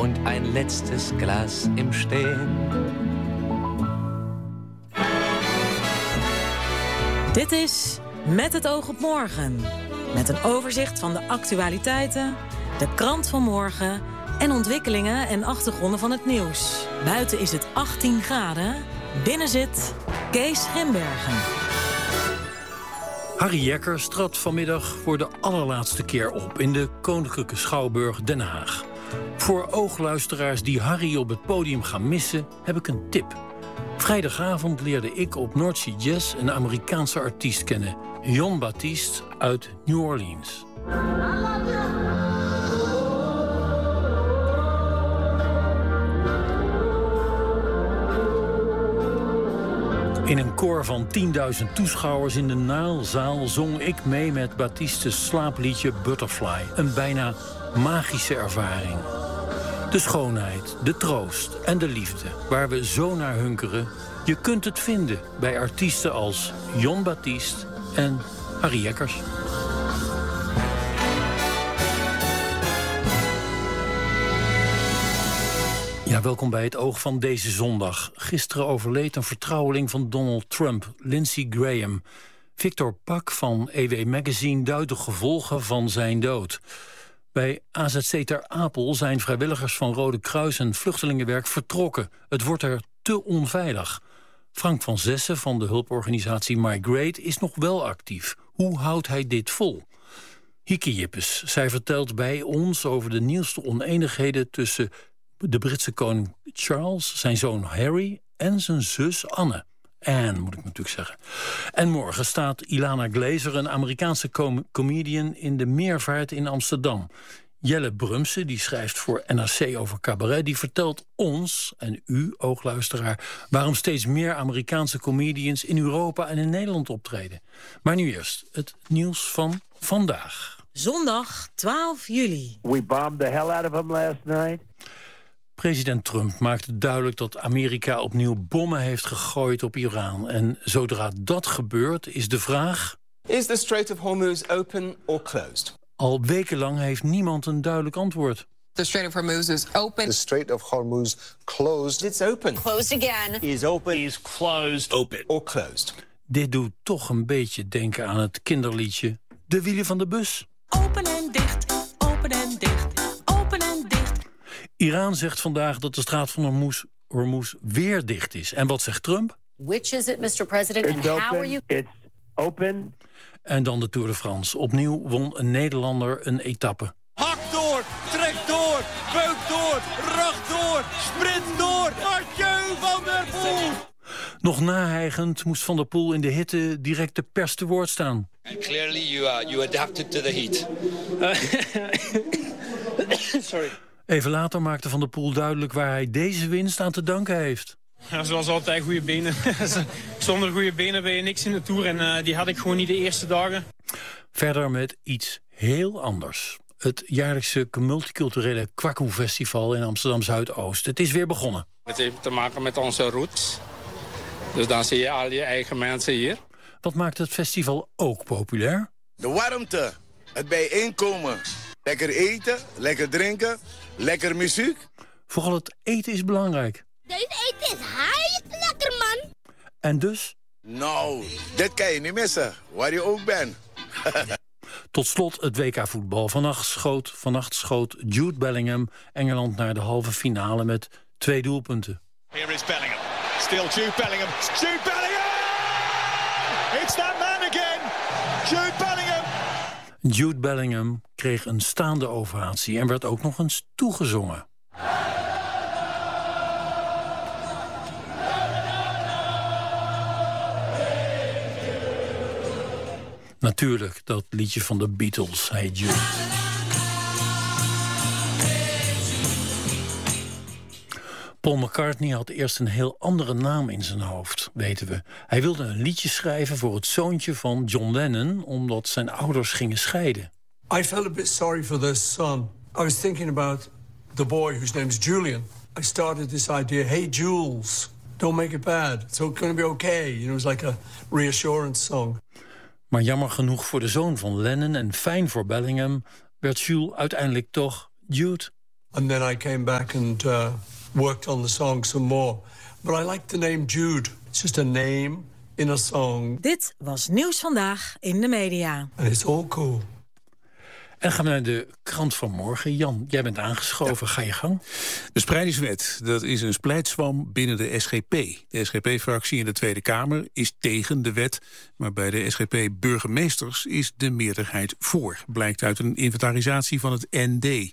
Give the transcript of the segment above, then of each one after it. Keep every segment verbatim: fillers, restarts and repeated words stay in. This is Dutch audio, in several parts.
und ein letztes Glas im Stehen. Dit is Met het oog op morgen. Met een overzicht van de actualiteiten, de krant van morgen en ontwikkelingen en achtergronden van het nieuws. Buiten is het achttien graden. Binnen zit Kees Grimbergen. Harry Jekkers trad vanmiddag voor de allerlaatste keer op in de Koninklijke Schouwburg Den Haag. Voor oogluisteraars die Harry op het podium gaan missen, heb ik een tip. Vrijdagavond leerde ik op North Sea Jazz een Amerikaanse artiest kennen, Jon Batiste uit New Orleans. In een koor van tienduizend toeschouwers in de Nijlzaal zong ik mee met Batistes slaapliedje Butterfly. Een bijna magische ervaring. De schoonheid, de troost en de liefde, waar we zo naar hunkeren. Je kunt het vinden bij artiesten als Jon Batiste en Harry Jekkers. Ja, welkom bij het oog van deze zondag. Gisteren overleed een vertrouweling van Donald Trump, Lindsey Graham. Victor Pak van E W Magazine duidt de gevolgen van zijn dood. Bij A Z C Ter Apel zijn vrijwilligers van Rode Kruis en Vluchtelingenwerk vertrokken. Het wordt er te onveilig. Frank van Zessen van de hulporganisatie Migrate is nog wel actief. Hoe houdt hij dit vol? Hieke Jippes, zij vertelt bij ons over de nieuwste oneenigheden tussen de Britse koning Charles, zijn zoon Harry en zijn zus Anne. Anne, moet ik natuurlijk zeggen. En morgen staat Ilana Glazer, een Amerikaanse com- comedian, in de Meervaart in Amsterdam. Jelle Brumse, die schrijft voor N R C over cabaret, die vertelt ons, en u, oogluisteraar, waarom steeds meer Amerikaanse comedians in Europa en in Nederland optreden. Maar nu eerst het nieuws van vandaag. Zondag twaalf juli. We bombed the hell out of them last night. President Trump maakte duidelijk dat Amerika opnieuw bommen heeft gegooid op Iran. En zodra dat gebeurt, is de vraag: Is the Strait of Hormuz open or closed? Al wekenlang heeft niemand een duidelijk antwoord. The Strait of Hormuz is open. The Strait of Hormuz closed. It's open. Closed again. Is open. Is closed. Open. Or closed. Dit doet toch een beetje denken aan het kinderliedje De wielen van de bus. Open en dicht, open en dicht, open en dicht. Iran zegt vandaag dat de straat van Hormuz, Hormuz weer dicht is. En wat zegt Trump? Which is it, mister President, and It's how open. are you... It's open. En dan de Tour de France. Opnieuw won een Nederlander een etappe. Hak door, trek door, beuk door, racht door, sprint door. Mathieu van der Poel. Nog nahijgend moest Van der Poel in de hitte direct de pers te woord staan. And clearly you, uh, you adapted to the heat. Sorry. Even later maakte Van der Poel duidelijk waar hij deze winst aan te danken heeft. Ja, zoals altijd, goede benen. Zonder goede benen ben je niks in de Tour. En uh, die had ik gewoon niet de eerste dagen. Verder met iets heel anders. Het jaarlijkse multiculturele Kwaku Festival in Amsterdam Zuidoost. Het is weer begonnen. Het heeft te maken met onze roots. Dus dan zie je al je eigen mensen hier. Wat maakt het festival ook populair? De warmte, het bijeenkomen. Lekker eten, lekker drinken, lekker muziek. Vooral het eten is belangrijk. Deze eten is heet lekker, man. En dus? Nou, dit kan je niet missen, waar je ook bent. Tot slot het W K voetbal. Vannacht schoot, vannacht schoot Jude Bellingham Engeland naar de halve finale met twee doelpunten. Here is Bellingham. Still Jude Bellingham. Jude Bellingham! It's that man again. Jude Bellingham. Jude Bellingham kreeg een staande ovatie en werd ook nog eens toegezongen. Natuurlijk dat liedje van de Beatles, Hey Jude. Paul McCartney had eerst een heel andere naam in zijn hoofd, weten we. Hij wilde een liedje schrijven voor het zoontje van John Lennon, omdat zijn ouders gingen scheiden. I felt a bit sorry for their son. I was thinking about the boy whose name is Julian. I started this idea, hey Jules, don't make it bad. It's gonna be okay. You know, it was like a reassurance song. Maar jammer genoeg voor de zoon van Lennon en fijn voor Bellingham werd Jules uiteindelijk toch Jude. And then I came back and uh, worked on the song some more. But I like the name Jude. It's just a name in a song. Dit was Nieuws Vandaag in de media. And it's all cool. En dan gaan we naar de krant van morgen. Jan, jij bent aangeschoven. Ja. Ga je gang. De spreidingswet, dat is een splijtswam binnen de S G P. De S G P-fractie in de Tweede Kamer is tegen de wet. Maar bij de S G P-burgemeesters is de meerderheid voor. Blijkt uit een inventarisatie van het N D.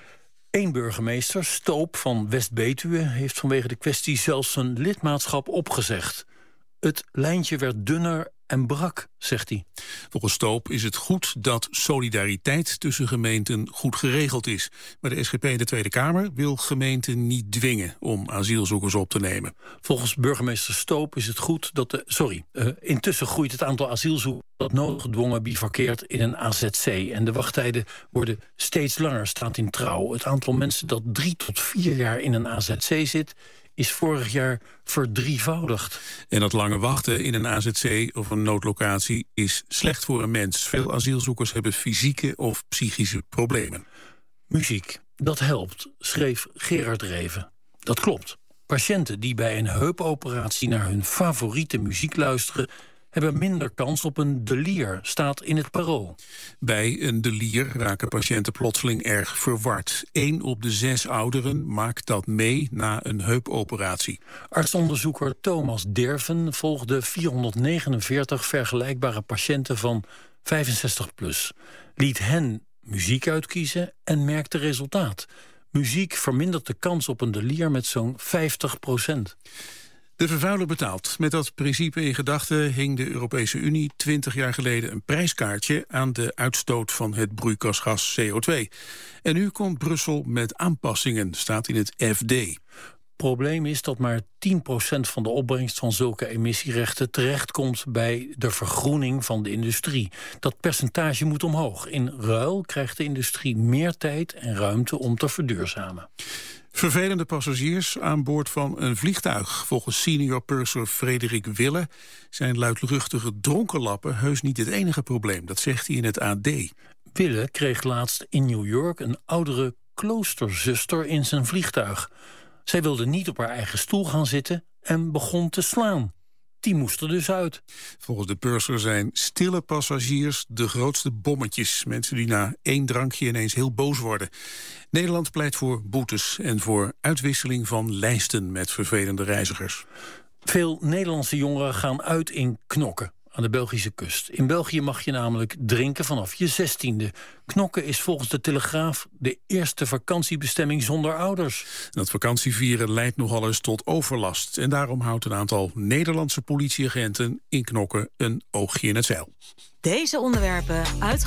Eén burgemeester, Stoop van West-Betuwe, heeft vanwege de kwestie zelfs zijn lidmaatschap opgezegd. Het lijntje werd dunner en brak, zegt hij. Volgens Stoop is het goed dat solidariteit tussen gemeenten goed geregeld is. Maar de S G P in de Tweede Kamer wil gemeenten niet dwingen om asielzoekers op te nemen. Volgens burgemeester Stoop is het goed dat de... Sorry, uh, intussen groeit het aantal asielzoekers dat noodgedwongen bivakkeert in een A Z C. En de wachttijden worden steeds langer, staat in Trouw. Het aantal mensen dat drie tot vier jaar in een A Z C zit is vorig jaar verdrievoudigd. En dat lange wachten in een A Z C of een noodlocatie is slecht voor een mens. Veel asielzoekers hebben fysieke of psychische problemen. Muziek, dat helpt, schreef Gerard Reven. Dat klopt. Patiënten die bij een heupoperatie naar hun favoriete muziek luisteren hebben minder kans op een delier, staat in het Parool. Bij een delier raken patiënten plotseling erg verward. Eén op de zes ouderen maakt dat mee na een heupoperatie. Artsonderzoeker Thomas Derven volgde vierhonderdnegenenveertig vergelijkbare patiënten van vijfenzestig plus. Liet hen muziek uitkiezen en merkte resultaat. Muziek vermindert de kans op een delier met zo'n vijftig procent. De vervuiler betaalt. Met dat principe in gedachten hing de Europese Unie twintig jaar geleden een prijskaartje aan de uitstoot van het broeikasgas C O twee. En nu komt Brussel met aanpassingen, staat in het F D. Probleem is dat maar tien procent van de opbrengst van zulke emissierechten terechtkomt bij de vergroening van de industrie. Dat percentage moet omhoog. In ruil krijgt de industrie meer tijd en ruimte om te verduurzamen. Vervelende passagiers aan boord van een vliegtuig. Volgens senior purser Frederik Wille zijn luidruchtige dronkenlappen heus niet het enige probleem. Dat zegt hij in het A D. Wille kreeg laatst in New York een oudere kloosterzuster in zijn vliegtuig. Zij wilde niet op haar eigen stoel gaan zitten en begon te slaan. Die moest er dus uit. Volgens de purser zijn stille passagiers de grootste bommetjes. Mensen die na één drankje ineens heel boos worden. Nederland pleit voor boetes en voor uitwisseling van lijsten met vervelende reizigers. Veel Nederlandse jongeren gaan uit in Knokke aan de Belgische kust. In België mag je namelijk drinken vanaf je zestiende. Knokke is volgens de Telegraaf de eerste vakantiebestemming zonder ouders. Dat vakantievieren leidt nogal eens tot overlast. En daarom houdt een aantal Nederlandse politieagenten in Knokke een oogje in het zeil. Deze onderwerpen uit